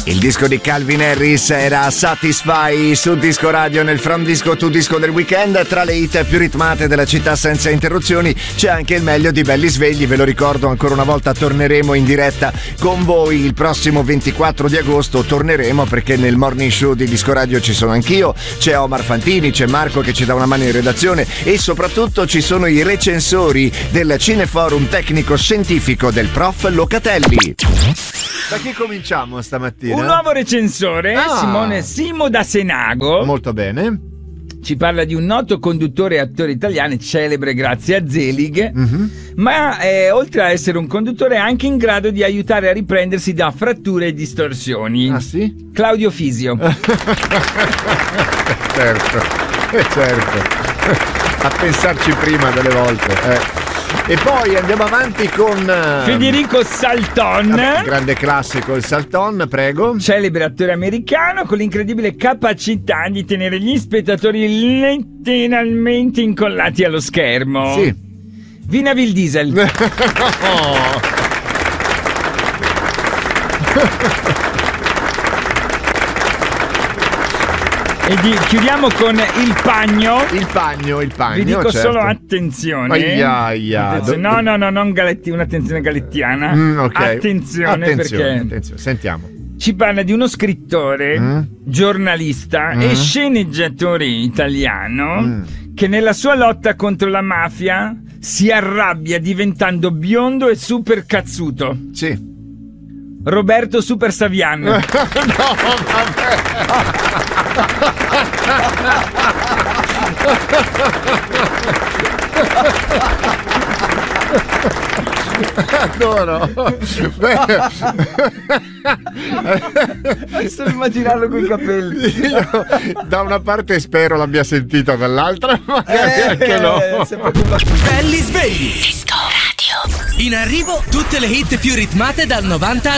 Il disco di Calvin Harris era Satisfy su Disco Radio nel From Disco to Disco del weekend. Tra le hit più ritmate della città senza interruzioni c'è anche il meglio di Belli Svegli. Ve lo ricordo ancora una volta, torneremo in diretta con voi il prossimo 24 di agosto. Torneremo perché nel morning show di Disco Radio ci sono anch'io, c'è Omar Fantini, c'è Marco che ci dà una mano in redazione e soprattutto ci sono i recensori del Cineforum tecnico scientifico del prof Locatelli. Da chi cominciamo stamattina? Un nuovo recensore, Simone Simo da Senago. Molto bene. Ci parla di un noto conduttore e attore italiano, celebre grazie a Zelig, ma oltre a essere un conduttore è anche in grado di aiutare a riprendersi da fratture e distorsioni. Ah sì? Claudio Fisio. certo. A pensarci prima delle volte. E poi andiamo avanti con Federico Salton, grande classico il Salton, prego. Celebre attore americano con l'incredibile capacità di tenere gli spettatori letteralmente incollati allo schermo. Sì. Vina Vin Diesel. E chiudiamo con il Pagno. Il Pagno. Vi dico solo attenzione. Aia. No, non un'attenzione galettiana. Okay. Attenzione perché sentiamo. ci parla di uno scrittore, giornalista e sceneggiatore italiano che nella sua lotta contro la mafia si arrabbia diventando biondo e super cazzuto. Sì. Roberto Super Savian. No, vabbè. Adoro. Solo immaginarlo con i capelli. Io, da una parte spero l'abbia sentita, dall'altra magari anche no. Belli Svegli. Disco Radio. In arrivo tutte le hit più ritmate dal 90